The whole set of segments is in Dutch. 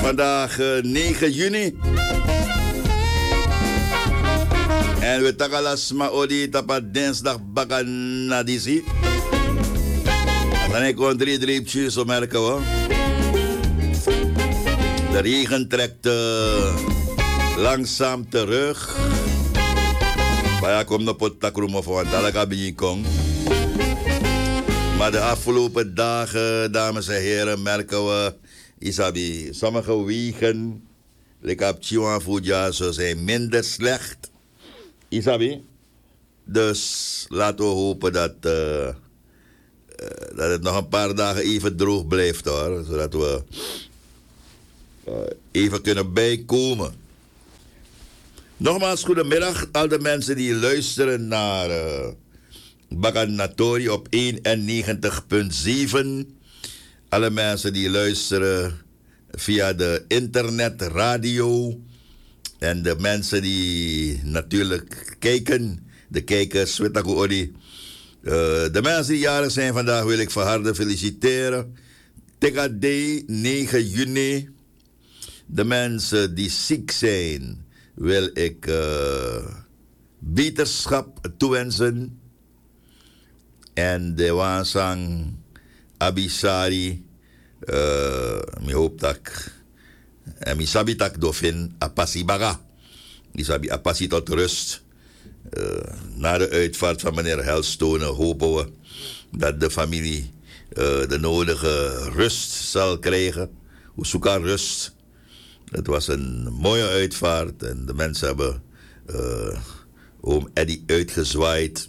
Vandaag 9 juni. En we takalasma odi tapa dinsdag bakan na disi. Dan ik kon 3 driepjes opmerken hoor. De regen trekt langzaam terug. Maar ja, kom naar Potakroem of wat, daar kong. Maar de afgelopen dagen, dames en heren, merken we, Isabi, sommige wegen, like Chiwan Fuja, zo zijn minder slecht. Isabi. Dus laten we hopen dat het nog een paar dagen even droog blijft hoor. Zodat we even kunnen bijkomen. Nogmaals, goedemiddag al de mensen die luisteren naar Baganatori op 91.7. Alle mensen die luisteren via de internet, radio. En de mensen die natuurlijk kijken, de kijkers, de mensen die jaren zijn vandaag wil ik van harte feliciteren. Tegade 9 juni. De mensen die ziek zijn wil ik beterschap toewensen. En de wansang Abisari, ik hoop dat en mi sabi tak dofin apasi baga. Die sabi apasi tot rust. Na de uitvaart van meneer Helstone hopen we dat de familie de nodige rust zal krijgen. We zoeken rust. Het was een mooie uitvaart en de mensen hebben oom Eddie uitgezwaaid.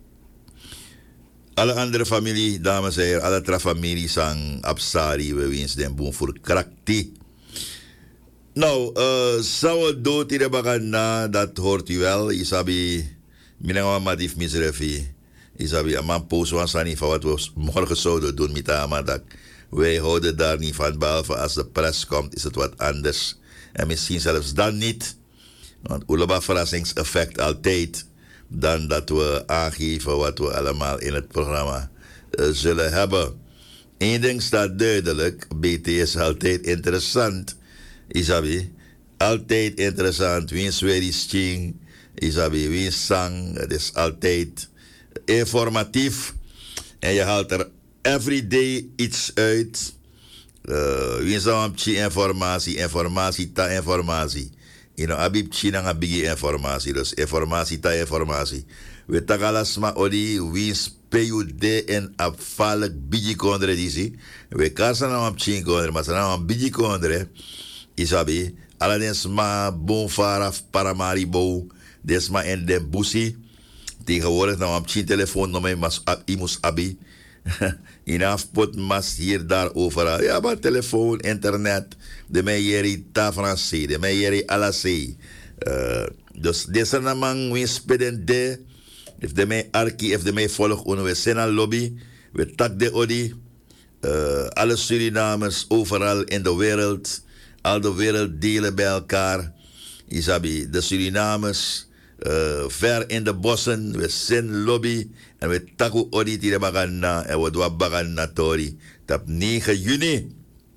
Alle andere familie, dames en heren, alle familie sang Absari, we wensen den boom voor krakti. Nou, zou het dood in de dat hoort u wel. Isabi, minang madif misrefi. Isabi, een man poos was aan van wat we morgen zouden doen met Amadak. Wij houden daar niet van, behalve als de pers komt, is het wat anders. En misschien zelfs dan niet. Want Oelaba verrassingseffect altijd. Dan dat we aangeven wat we allemaal in het programma zullen hebben. Eén ding staat duidelijk. BT is altijd interessant. Isabi, altijd interessant. Wie is ching, Isabi, wie sang. Het is altijd informatief. En je haalt er everyday iets uit. Wie is informatie ta informatie. You know, abib china nga bigi informatie. Dus informatie ta informatie. We tagalasma odi wie PUD en afvallig bigi kondre disi. We kasa na am chin kondre, maar na am bigi kondre. Isabi, aladens ma bon faraf paramaribo, desma en de busi. Tegenwoordig na am chin telefoon no me mas imus abi. Inaf pot mas hier daar overal. Ja, maar telefoon, internet. De meijeri ta Franse, de meijeri alase. Dus deze namang we spelen de. If de mij arki, if de mij volg, we zijn aan lobby. We tak de odi. Alle Surinamers overal in de wereld. Al de werelddelen bij elkaar. Isabi, de Surinamers. Ver in de bossen, we zijn lobby en we taku odi tire bagana en we doen bagana tori. Tap 9 juni.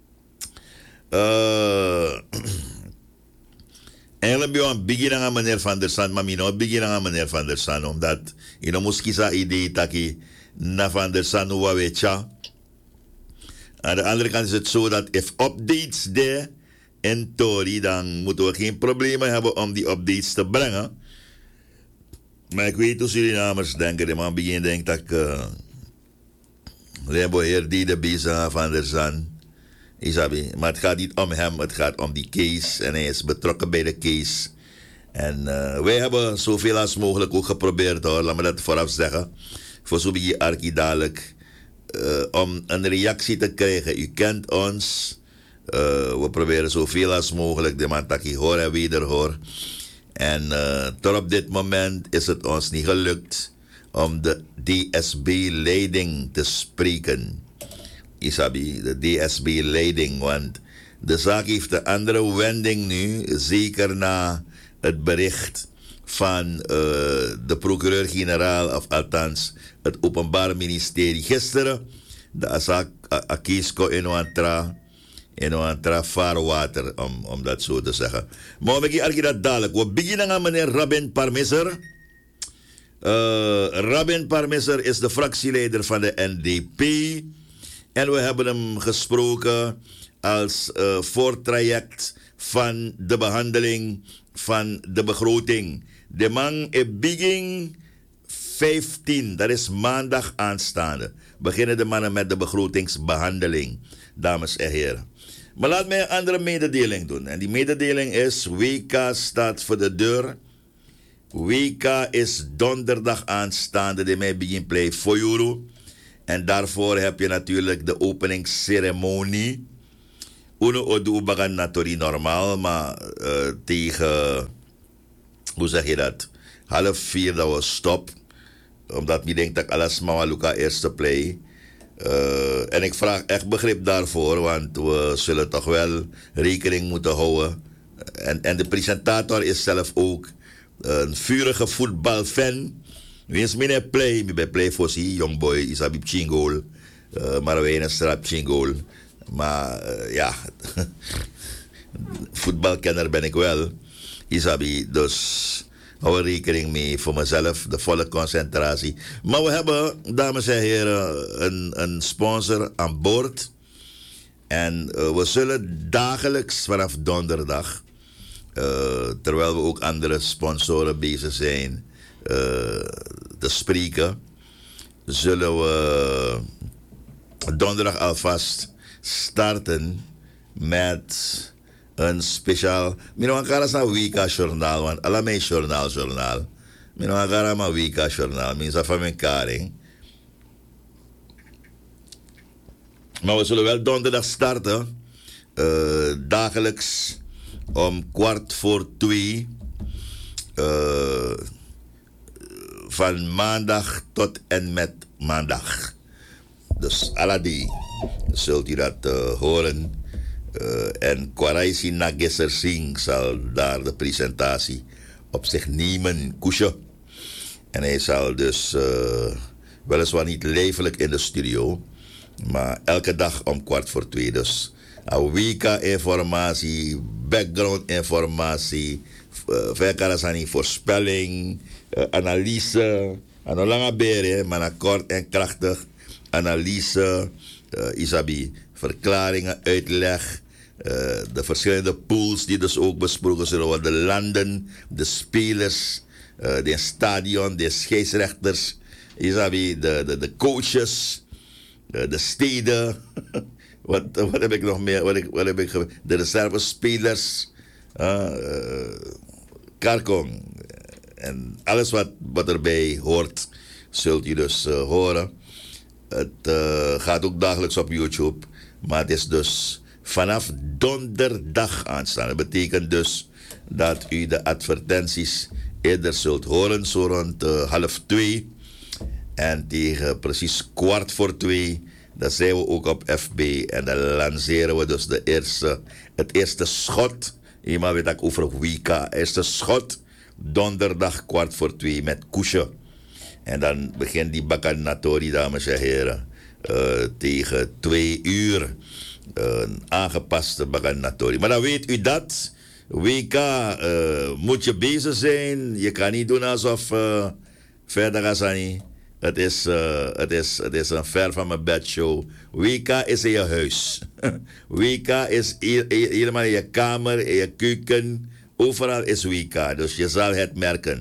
Eigenlijk ben je beginnen aan meneer Van der Sand, maar ik beginnen aan meneer Van der Sand, omdat je moest kiezen idee taki na Van der Sand hoe we tja. Aan de andere kant is het zo dat if updates there in tori, dan moeten we geen problemen hebben om die updates te brengen. Maar ik weet hoe Surinamers denken. De man begint denkt dat Lembo heer die de Bisa Van der Zand. Isabi. Maar het gaat niet om hem, het gaat om die case. En hij is betrokken bij de case. En wij hebben zoveel als mogelijk ook geprobeerd hoor. Laat me dat vooraf zeggen. Voor zo'n beetje arkie dadelijk. Om een reactie te krijgen. U kent ons. We proberen zoveel als mogelijk. De man taki hoor en wederhoor. En tot op dit moment is het ons niet gelukt om de DSB-leiding te spreken. Isabi, de DSB-leiding, want de zaak heeft een andere wending nu, zeker na het bericht van de procureur-generaal, of althans het Openbaar Ministerie gisteren. De zaak Akisko Inoantra En een vaarwater, om dat zo te zeggen. Maar ik ga dat dadelijk. We beginnen aan meneer Rabin Parmeser. Rabin Parmeser is de fractieleider van de NDP. En we hebben hem gesproken als voortraject van de behandeling van de begroting. De man is begin 15, dat is maandag aanstaande. Beginnen de mannen met de begrotingsbehandeling, dames en heren. Maar laat mij een andere mededeling doen. En die mededeling is, WK staat voor de deur. WK is donderdag aanstaande, de mij begin play voor jullie. En daarvoor heb je natuurlijk de openingsceremonie. Uno odu bagan natori normaal, maar tegen, hoe zeg je dat? 3:30 dat we stop. Omdat ik denk dat alles maar Luca eerste play. En ik vraag echt begrip daarvoor, want we zullen toch wel rekening moeten houden. En de presentator is zelf ook een vurige voetbalfan. Wins me play, me play voor si young boy, isabi chingol, maar we een strap chingol. Maar ja, voetbalkenner ben ik wel, isabi, dus hou er rekening mee voor mezelf, de volle concentratie. Maar we hebben, dames en heren, een sponsor aan boord. En we zullen dagelijks vanaf donderdag, terwijl we ook andere sponsoren bezig zijn te spreken, zullen we donderdag alvast starten met een speciaal. Mino gaan naar Wika journaal, want alle mijn journaal. Mino gaan naar Wika journaal, minstens van mijn karing. Maar we zullen wel donderdag starten, dagelijks om 2:15. Van maandag tot en met maandag. Dus aladi zult u dat horen. En Kwaraisi Nagesser Singh zal daar de presentatie op zich nemen, kusje. En hij zal dus weliswaar niet levelijk in de studio, maar elke dag om 2:15. Dus WK-informatie, background-informatie, verkarasani voorspelling, analyse, aan een lange beren, maar een kort en krachtig analyse, isabi, verklaringen, uitleg, de verschillende pools die dus ook besproken zullen worden, de landen, de spelers, de stadion, de scheidsrechters, isabi, de coaches, de steden, wat heb ik nog meer, wat heb ik de reservespelers, Karkong. En alles wat erbij hoort, zult u dus horen. Het gaat ook dagelijks op YouTube. Maar het is dus vanaf donderdag aanstaan. Dat betekent dus dat u de advertenties eerder zult horen, zo rond 1:30. En tegen precies 2:15, dan zijn we ook op FB. En dan lanceren we dus het eerste schot. Iemand weet dat ik over Wika. Eerste schot. Donderdag 2:15 met kusje. En dan begint die bakanatori, dames en heren, tegen 2:00. Een aangepaste bakanatori. Maar dan weet u dat. WK moet je bezig zijn. Je kan niet doen alsof verder gaat niet. Het is een ver van mijn bedshow. WK is in je huis. WK is helemaal in je kamer, in je keuken. Overal is WK, dus je zal het merken.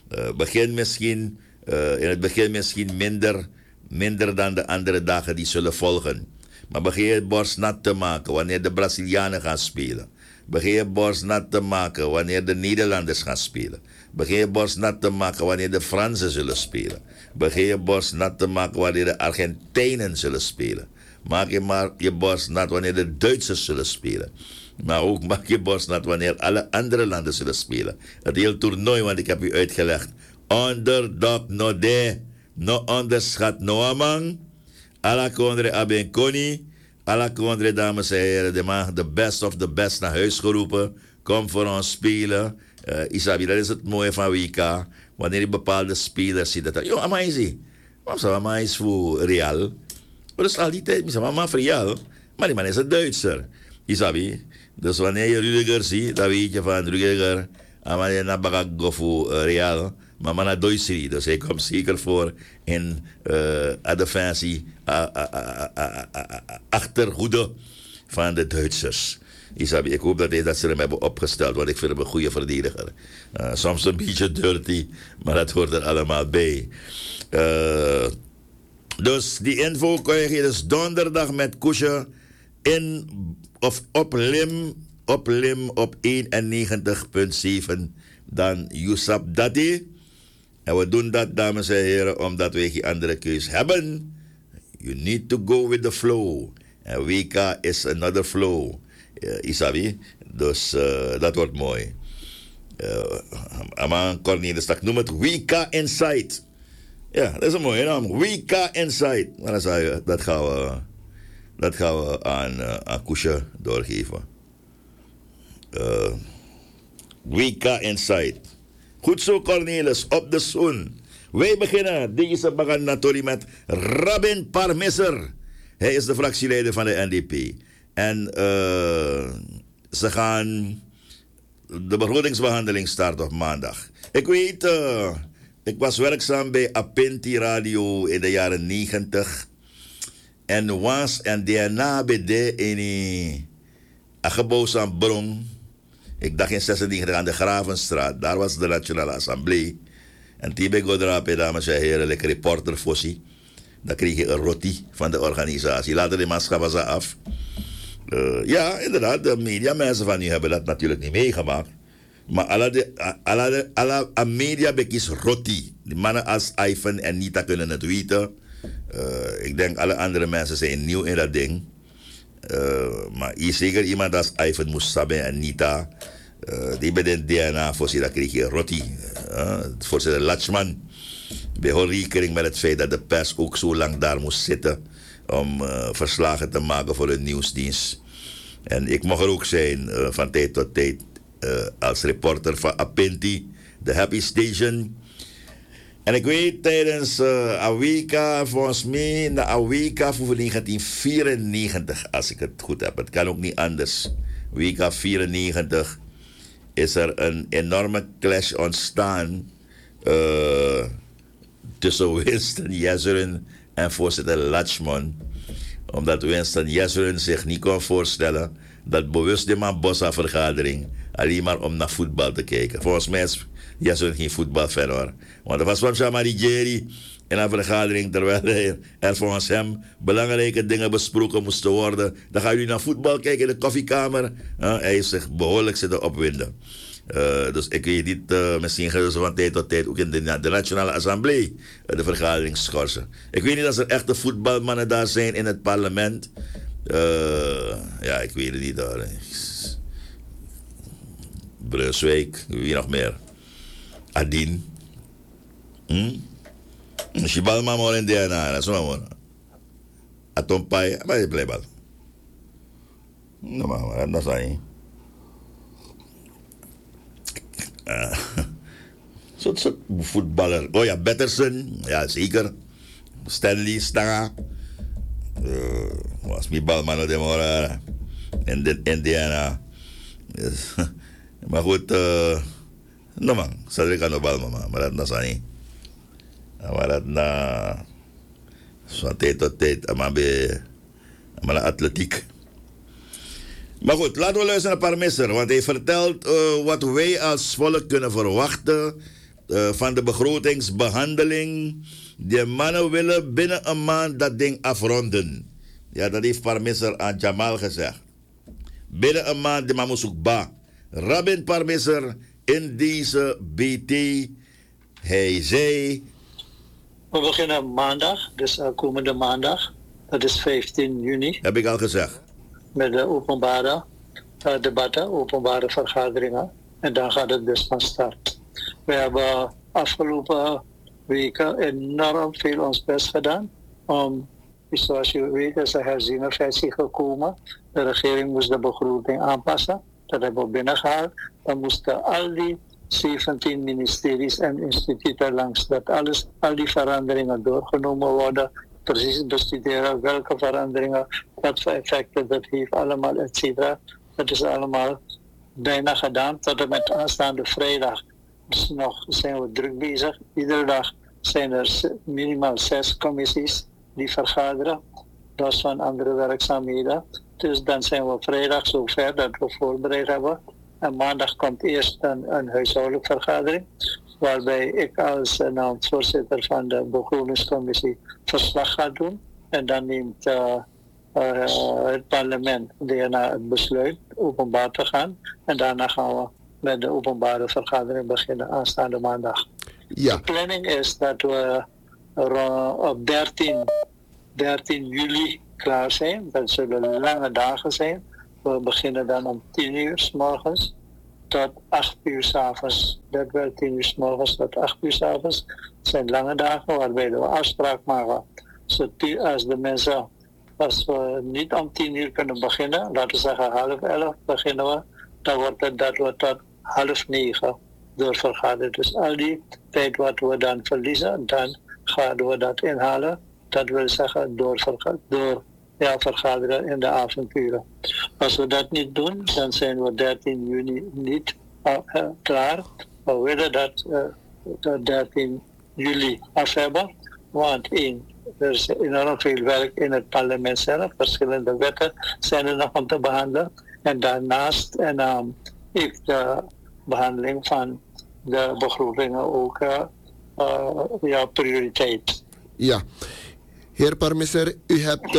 In het begin misschien minder dan de andere dagen die zullen volgen. Maar begin je het borst nat te maken wanneer de Brazilianen gaan spelen. Begin je borst nat te maken wanneer de Nederlanders gaan spelen. Begin je borst nat te maken wanneer de Fransen zullen spelen. Begin je borst nat te maken wanneer de Argentijnen zullen spelen. Maak je maar je borst nat wanneer de Duitsers zullen spelen. Maar ook maak je borst nat wanneer alle andere landen zullen spelen. Het hele toernooi, want ik heb u uitgelegd. Underdog no de, no onderschat no amang. Alla kondre abenkoni. Alla kondre, dames en heren, de best of the best naar huis geroepen. Kom voor ons spelen. Isabi, dat is het mooie van WK. Wanneer je bepaalde spelers ziet, dat joh, amai, waarom zou amai voor Real? Dat is al die tijd, maar voor Real. Maar die man is een Duitser. Isabi. Dus wanneer je Rudiger ziet, dan weet je van Rudiger, maar je naar Bagagofu Real, maar naar Doisri. Dus hij komt zeker voor in de defensie achterhoede van de Duitsers. Isabi, ik hoop dat ze hem hebben opgesteld, want ik vind hem een goede verdediger. Soms een beetje dirty, maar dat hoort er allemaal bij. Dus die info kan je dus donderdag met Koesje in of op Lim op 91.7. Dan Yusuf Dati. En we doen dat, dames en heren, omdat we geen andere keus hebben. You need to go with the flow. En WK is another flow. Isabi. Dus dat wordt mooi. Aman Cornelis, ik noem het WK Insight. Ja, dat is een mooie naam. WK Insight. Maar dan zei je, dat gaan we aan Koesje doorgeven. WK Insight. Goed zo, Cornelis, op de zoen. Wij beginnen deze baganatori met Rabin Parmisser. Hij is de fractieleider van de NDP. En ze gaan... De begrotingsbehandeling start op maandag. Ik weet... Ik was werkzaam bij Apinti Radio in de jaren 90. En was en daarna bij de in een gebouw aan Bron. Ik dacht in 96 aan de Gravenstraat. Daar was de Nationale Assemblée. En die ben ik daar, dames en heren, lekker reporter fossie. Dan kreeg je een roti van de organisatie. Later de maatschappij was af. Ja, inderdaad, de mediamensen van nu hebben dat natuurlijk niet meegemaakt. Maar alle media bekijken roti. Die mannen als Ivan en Nita kunnen het weten. Ik denk alle andere mensen zijn nieuw in dat ding. Maar zeker iemand als Ivan Moussabe en Nita. Die bij de DNA voorzitter kreeg je roti. Voorzitter Latschman. Behoor rekening met het feit dat de pers ook zo lang daar moest zitten. Om verslagen te maken voor de nieuwsdienst. En ik mocht er ook zijn van tijd tot tijd. Als reporter van Apinti, de Happy Station. En ik weet tijdens Aweka, volgens mij, na Aweka voor 1994, als ik het goed heb. Het kan ook niet anders. Aweka 94 is er een enorme clash ontstaan tussen Winston Jezeren en voorzitter Latschman. Omdat Winston Jezeren zich niet kon voorstellen dat bewust de man Bossa-vergadering alleen maar om naar voetbal te kijken. Volgens mij is Jezeren geen voetbalfan hoor. Want er was van Shamari Jerry in een vergadering terwijl er volgens hem belangrijke dingen besproken moesten worden. Dan gaan jullie naar voetbal kijken in de koffiekamer. Hij is zich behoorlijk zitten opwinden. Dus ik weet niet, misschien gaan ze van tijd tot tijd ook in de Nationale Assemblée de vergadering schorsen. Ik weet niet of er echte voetbalmannen daar zijn in het parlement. Ja, ik weet het niet hoor. Brunswijk, wie nog meer? Adin. Shibal mama in DNA, dat is wel mooi. Atompai, maar je blijft. Nou, maar dat is niet. Soort voetballer. Oh ja, Betterson, ja zeker. Stanley Stanga. Was mijn balman de mora in de Indiana. Maar goed, no man, zal ik aan de balman, maar dat is niet. Maar dat na van tijd tot tijd, maar bij atletiek. Maar goed, laten we luisteren naar Parmisser, want hij vertelt wat wij als volk kunnen verwachten van de begrotingsbehandeling. De mannen willen binnen een maand dat ding afronden. Ja, dat heeft Parmisser aan Jamal gezegd. Binnen een maand de man moet zoeken. Rabin Parmisser in deze BT. Hij zei... We beginnen maandag, dus komende maandag. Dat is 15 juni. Heb ik al gezegd. Met de openbare debatten, openbare vergaderingen. En dan gaat het dus van start. We hebben afgelopen weken enorm veel ons best gedaan. Zoals je weet is er herziene versie gekomen. De regering moest de begroting aanpassen. Dat hebben we binnengehaald. Dan moesten al die 17 ministeries en instituten langs dat al die veranderingen doorgenomen worden. precies bestuderen welke veranderingen, wat voor effecten dat heeft allemaal, et cetera. Dat is allemaal bijna gedaan tot en met aanstaande vrijdag. Dus nog zijn we druk bezig. Iedere dag zijn er minimaal 6 commissies die vergaderen. Dat is van andere werkzaamheden. Dus dan zijn we vrijdag zover dat we voorbereid hebben. En maandag komt eerst een huishoudelijke vergadering. Waarbij ik als voorzitter van de begrotingscommissie verslag ga doen. En dan neemt het parlement daarna het besluit openbaar te gaan. En daarna gaan we met de openbare vergadering beginnen aanstaande maandag. Ja. De planning is dat we op 13 juli klaar zijn. Dat zullen lange dagen zijn. We beginnen dan om 10 uur 's morgens tot 8 uur 's avonds. Dat wel 10 uur 's morgens tot 8 uur 's avonds. Het zijn lange dagen waarbij we afspraak maken. Als we niet om 10 uur kunnen beginnen, laten we zeggen 10:30 beginnen we, dan wordt het dat we tot 8:30 doorvergaderen. Dus al die tijd wat we dan verliezen, dan gaan we dat inhalen. Dat wil zeggen vergaderen in de avonduren. Als we dat niet doen, dan zijn we 13 juni niet klaar. We willen dat 13 juli af hebben, want er is enorm veel werk in het parlement zelf. Verschillende wetten zijn er nog om te behandelen. En daarnaast heeft de behandeling van de begrotingen ook prioriteit. Ja. Heer Parmeser, u hebt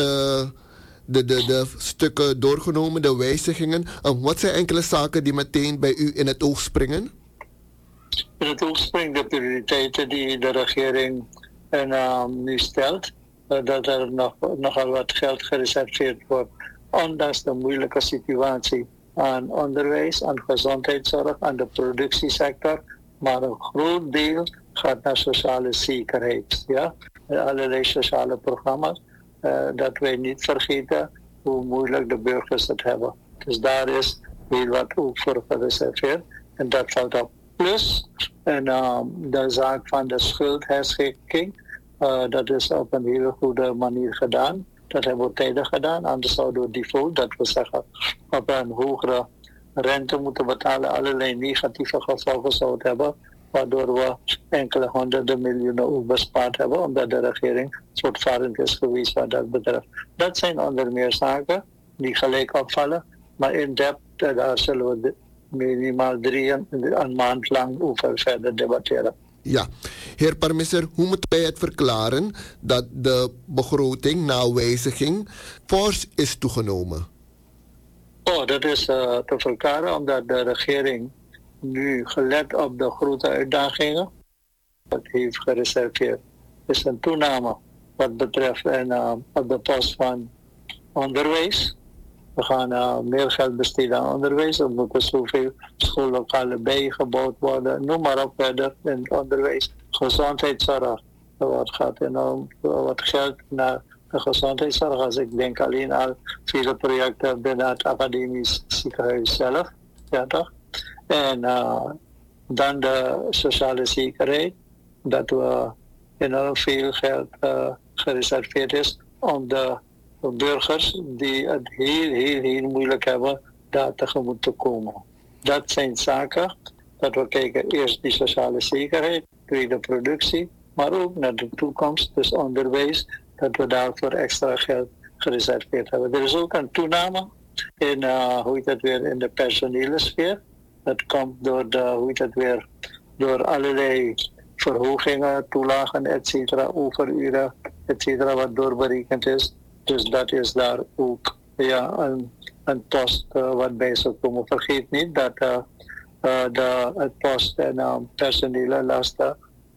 de stukken doorgenomen, de wijzigingen. Wat zijn enkele zaken die meteen bij u in het oog springen? In het oog springen de prioriteiten die de regering nu stelt. Dat er nogal wat geld gereserveerd wordt, ondanks de moeilijke situatie aan onderwijs, aan gezondheidszorg, aan de productiesector. Maar een groot deel gaat naar sociale zekerheid. Ja? Allerlei sociale programma's. Dat wij niet vergeten hoe moeilijk de burgers het hebben. Dus daar is heel wat ook voor gereserveerd. En dat valt op. Plus de zaak van de schuldherschikking. Dat is op een hele goede manier gedaan. Dat hebben we tijdig gedaan. Anders zouden we default, dat we zeggen, op een hogere rente moeten betalen. Allerlei negatieve gevolgen zouden hebben. Waardoor we enkele honderden miljoenen ook bespaard hebben. Omdat de regering voortvarend is geweest wat dat betreft. Dat zijn onder meer zaken die gelijk opvallen. Maar in depth, daar zullen we minimaal een maand lang over verder debatteren. Ja, heer Parmeser, hoe moeten wij het verklaren dat de begroting na wijziging fors is toegenomen? Dat is te verklaren omdat de regering nu gelet op de grote uitdagingen wat heeft gereserveerd. Is een toename wat betreft op de post van onderwijs. We gaan meer geld besteden aan onderwijs. Er moeten zoveel schoollokalen bijgebouwd worden. Noem maar op verder in het onderwijs. Gezondheidszorg. Er gaat enorm wat geld naar de gezondheidszorg. Als ik denk alleen aan vele projecten binnen het academisch ziekenhuis zelf. Ja, toch? En dan de sociale zekerheid. Dat we enorm veel geld gereserveerd is om de burgers die het heel moeilijk hebben, daar tegemoet te komen. Dat zijn zaken dat we kijken. Eerst die sociale zekerheid, tweede productie, maar ook naar de toekomst, dus onderwijs, dat we daarvoor extra geld gereserveerd hebben. Er is ook een toename in, in de personele sfeer. Dat komt door allerlei verhogingen, toelagen, et cetera, overuren, et cetera, wat doorberekend is. Dus dat is daar ook een post wat bij zou komen. Vergeet niet dat het post en personele lasten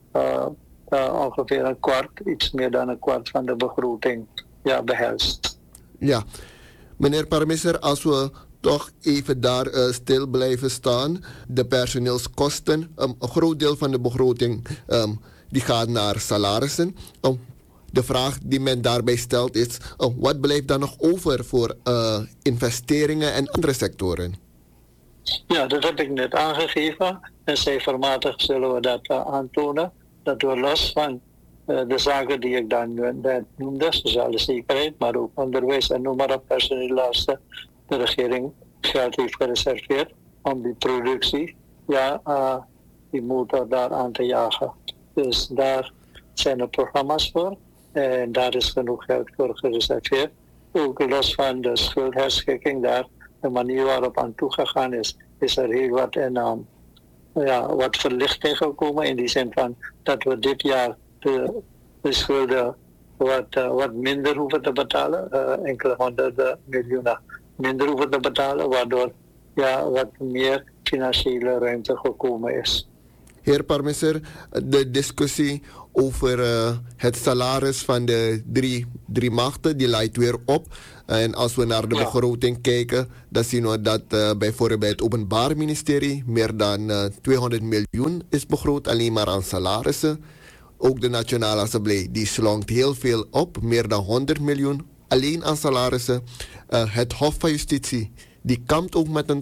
ongeveer iets meer dan een kwart van de begroting behelst. Ja, meneer Parmeser, als we toch even daar stil blijven staan. De personeelskosten, een groot deel van de begroting die gaat naar salarissen. De vraag die men daarbij stelt is, wat blijft dan nog over voor investeringen en andere sectoren? Ja, dat heb ik net aangegeven. En cijfermatig zullen we dat aantonen. Dat we los van de zaken die ik dan net noemde, sociale zekerheid, maar ook onderwijs en noem maar op, personeelslasten, de regering geld heeft gereserveerd om die productie, die motor daar aan te jagen. Dus daar zijn er programma's voor en daar is genoeg geld voor gereserveerd. Ook los van de schuldherschikking daar, de manier waarop aan toegegaan is er heel wat en wat verlichting gekomen in die zin van dat we dit jaar de schulden wat minder hoeven te betalen, enkele honderden miljoenen minder hoeven te betalen, waardoor wat meer financiële ruimte gekomen is. Heer Parmeser, de discussie over het salaris van de drie machten, die leidt weer op. En als we naar de begroting kijken, dan zien we dat bijvoorbeeld bij het Openbaar Ministerie meer dan 200 miljoen is begroot, alleen maar aan salarissen. Ook de Nationale Assemblée, die slongt heel veel op, meer dan 100 miljoen, alleen aan salarissen. Het Hof van Justitie, die kampt ook met een